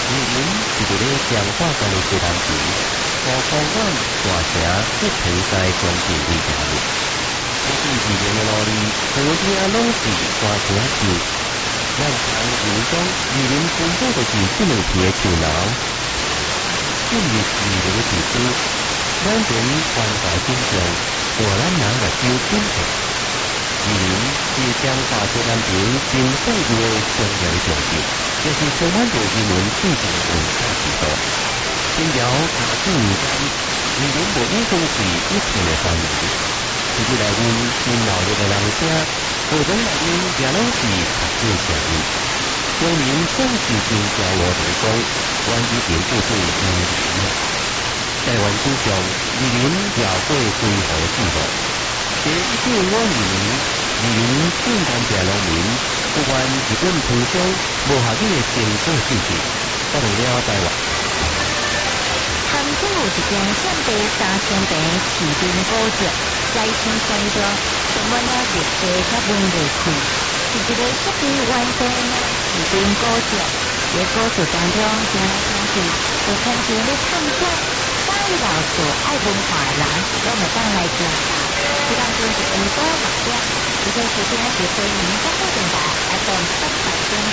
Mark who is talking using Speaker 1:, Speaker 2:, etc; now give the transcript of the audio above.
Speaker 1: 二林是一个彰化县的西南区，和公馆、大城这平西将近2条路。过去2年的努力，全天拢是大城树。咱常认为讲，二林根本就是这两片的树楼。进入二林的地区，咱前环大景象，大咱人目睭景象。二林是彰化西南边真重要的商业重镇，也是充满着人文气质的文化之都。新桥卡住年间，二林无疑总是一片的繁荣。市区内面真闹热的人声，活动内面也拢是读书声音。乡民总是真骄傲地讲，阮已经步入二林了。台湾史上，二林绕过几何记录。在1952年，二林正感谢农民不管日本投降无效率的成果事情，带动了台湾。
Speaker 2: 潭子有一间占地3000平的市民古迹，在新山庄充满了历史甲文艺气，是一个设计完善的市民古迹。在故事当中，行来行去，就亲像咧探险。喜欢艺术、爱文化的人，拢会当来行下。这当中是下晡6点，这个时间是回民广播电台 FM 300.3。